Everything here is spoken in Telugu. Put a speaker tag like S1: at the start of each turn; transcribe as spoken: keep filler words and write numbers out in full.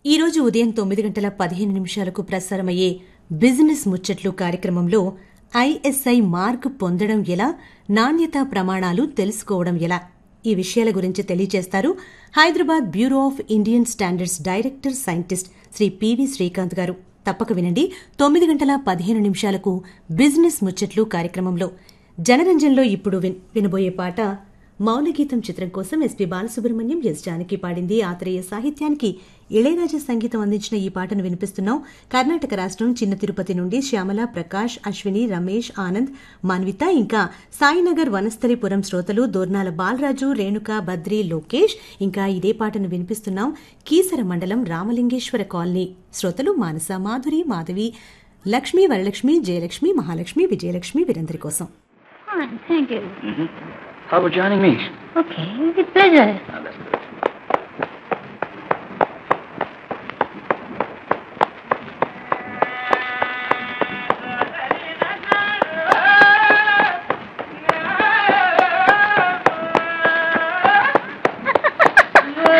S1: ఈ రోజు ఉదయం తొమ్మిది గంటల పదిహేను నిమిషాలకు ప్రసారమయ్యే బిజినెస్ ముచ్చట్లు కార్యక్రమంలో ఐఎస్ఐ మార్క్ పొందడం ఎలా, నాణ్యతా ప్రమాణాలు తెలుసుకోవడం ఎలా, ఈ విషయాల గురించి తెలియజేస్తారు Hyderabad bureau of Indian standards director scientist Shri PV Srikanth గారు. తప్పక వినండి. తొమ్మిది గంటల పదిహేను నిమిషాలకు బిజినెస్ ముచ్చట్లు కార్యక్రమంలో జనరంజన్లో ఇప్పుడు వినబోయే పాట మౌనగీతం చిత్రం కోసం ఎస్పీ బాలసుబ్రహ్మణ్యం, ఎస్ జానకి పాడింది. ఆత్రేయ సాహిత్యానికి ఇళయరాజా సంగీతం అందించిన ఈ పాటను వినిపిస్తున్నాం. కర్ణాటక రాష్ట్రం చిన్న తిరుపతి నుండి శ్యామల, ప్రకాష్, అశ్విని, రమేష్, ఆనంద్, మాన్విత, ఇంకా సాయినగర్ వనస్థలిపురం శ్రోతలు దోర్నాల బాలరాజు, రేణుక, బద్రి, లోకేష్, ఇంకా ఇదే పాటను వినిపిస్తున్నాం కీసర మండలం రామలింగేశ్వర కాలనీ శ్రోతలు మానస, మాధురి, మాధవి, లక్ష్మి, వరలక్ష్మి, జయలక్ష్మి, మహాలక్ష్మి, విజయలక్ష్మి వీరందరి కోసం.
S2: Fine, thank you.
S3: Mm-hmm. How about joining me?
S2: Okay, with pleasure.
S3: Oh, that's good.